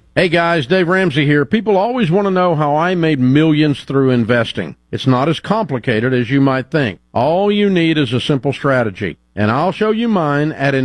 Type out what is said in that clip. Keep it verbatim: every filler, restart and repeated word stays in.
Hey guys, Dave Ramsey here. People always want to know how I made millions through investing. It's not as complicated as you might think. All you need is a simple strategy, and I'll show you mine at